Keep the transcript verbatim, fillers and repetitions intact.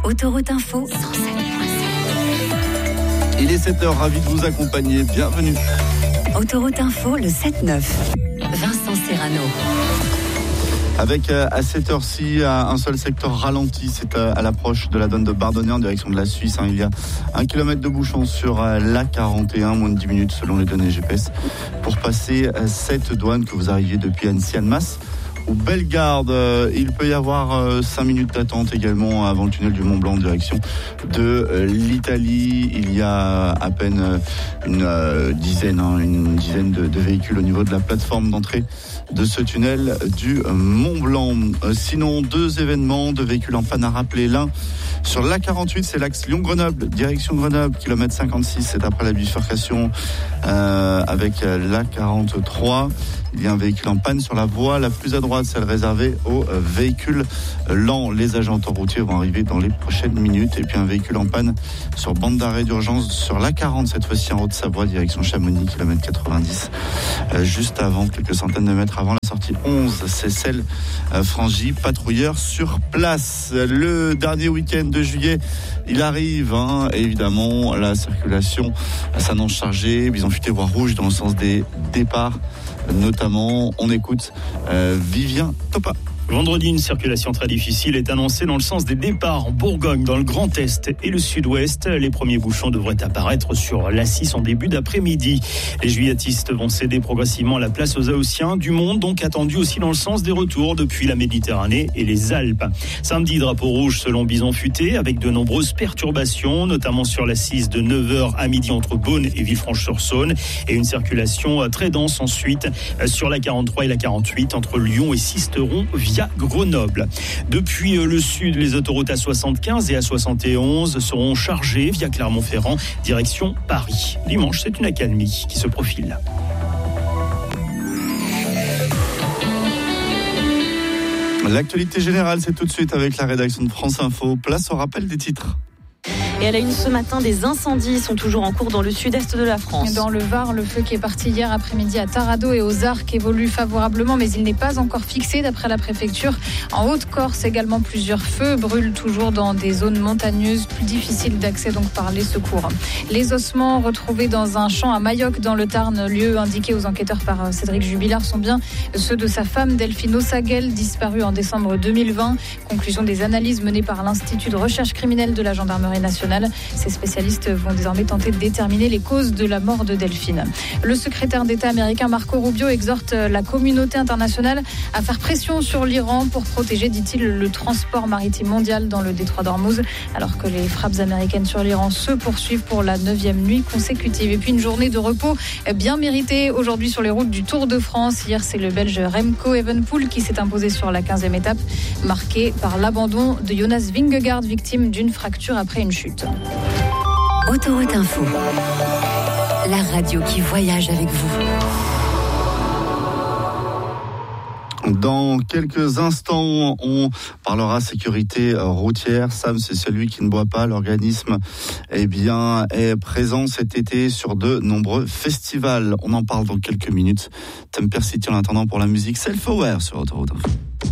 Autoroute Info cent sept point sept. Il est sept heures, ravi de vous accompagner. Bienvenue. Autoroute Info, le sept neuf. Vincent Serrano. Avec à cette heure-ci un seul secteur ralenti, c'est à l'approche de la douane de Bardonnay en direction de la Suisse. Il y a un kilomètre de bouchon sur l'A quarante et un, moins de dix minutes selon les données G P S, pour passer cette douane que vous arriviez depuis Annecy-Annemasse ou Bellegarde. Il peut y avoir cinq minutes d'attente également avant le tunnel du Mont Blanc en direction de l'Italie. Il y a à peine une dizaine, une dizaine de, de véhicules au niveau de la plateforme d'entrée de ce tunnel du Mont Blanc. Sinon, deux événements de véhicules en panne à rappeler. L'un sur l'A quarante-huit, c'est l'axe Lyon-Grenoble, direction Grenoble, kilomètre cinquante-six, c'est après la bifurcation euh, avec l'A quarante-trois. Il y a un véhicule en panne sur la voie la plus à droite, celle réservée aux véhicules lents. Les agents autoroutiers vont arriver dans les prochaines minutes. Et puis un véhicule en panne sur bande d'arrêt d'urgence sur l'A quarante, cette fois-ci en Haute-Savoie, direction Chamonix, kilomètre quatre-vingt-dix. Euh, juste avant, quelques centaines de mètres avant la sortie onze, c'est celle euh, Frangy, patrouilleur sur place. Le dernier week-end de juillet, il arrive, hein, et évidemment, la circulation s'annonce chargée. Bison futé voie rouge dans le sens des départs. Notamment, on écoute euh, Vivien Topa. Vendredi, une circulation très difficile est annoncée dans le sens des départs en Bourgogne, dans le Grand Est et le Sud-Ouest. Les premiers bouchons devraient apparaître sur l'A six en début d'après-midi. Les juilletistes vont céder progressivement la place aux Haussiens. Du monde donc attendu aussi dans le sens des retours depuis la Méditerranée et les Alpes. Samedi, drapeau rouge selon Bison futé, avec de nombreuses perturbations, notamment sur l'A six de neuf heures à midi entre Beaune et Villefranche-sur-Saône, et une circulation très dense ensuite sur la quarante-trois et la quarante-huit entre Lyon et Sisteron via Grenoble. Depuis le sud, les autoroutes A soixante-quinze et A soixante et onze seront chargées via Clermont-Ferrand, direction Paris. Dimanche, c'est une accalmie qui se profile. L'actualité générale, c'est tout de suite avec la rédaction de France Info. Place au rappel des titres. Et à la une ce matin, des incendies sont toujours en cours dans le sud-est de la France. Dans le Var, le feu qui est parti hier après-midi à Taradot et aux Arcs évolue favorablement, mais il n'est pas encore fixé d'après la préfecture. En Haute-Corse également, plusieurs feux brûlent toujours dans des zones montagneuses, plus difficiles d'accès donc par les secours. Les ossements retrouvés dans un champ à Mayoc dans le Tarn, lieu indiqué aux enquêteurs par Cédric Jubilard, sont bien ceux de sa femme Delphine Ossaguel, disparue en décembre deux mille vingt. Conclusion des analyses menées par l'Institut de recherche criminelle de la Gendarmerie nationale. Ces spécialistes vont désormais tenter de déterminer les causes de la mort de Delphine. Le secrétaire d'État américain Marco Rubio exhorte la communauté internationale à faire pression sur l'Iran pour protéger, dit-il, le transport maritime mondial dans le détroit d'Ormuz, alors que les frappes américaines sur l'Iran se poursuivent pour la neuvième nuit consécutive. Et puis une journée de repos bien méritée aujourd'hui sur les routes du Tour de France. Hier, c'est le Belge Remco Evenepoel qui s'est imposé sur la quinzième étape, marquée par l'abandon de Jonas Vingegaard, victime d'une fracture après une chute. Autoroute Info, la radio qui voyage avec vous. Dans quelques instants, on parlera sécurité routière. Sam, c'est celui qui ne boit pas. L'organisme, eh bien, est présent cet été sur de nombreux festivals. On en parle dans quelques minutes. Temper City en attendant pour la musique Self-Aware sur Autoroute Info.